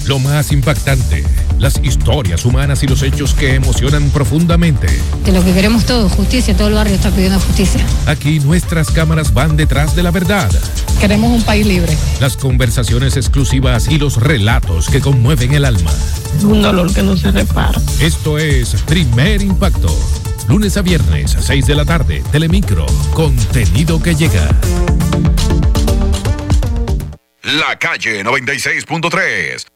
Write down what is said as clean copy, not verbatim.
Lo más impactante, las historias humanas y los hechos que emocionan profundamente. De lo que queremos todos, justicia, todo el barrio está pidiendo justicia. Aquí nuestras cámaras van detrás de la verdad. Queremos un país libre. Las conversaciones exclusivas y los relatos que conmueven el alma. Un dolor que no se repara. Esto es Primer Impacto. Lunes a viernes a 6 de la tarde, Telemicro, contenido que llega. La calle 96.3.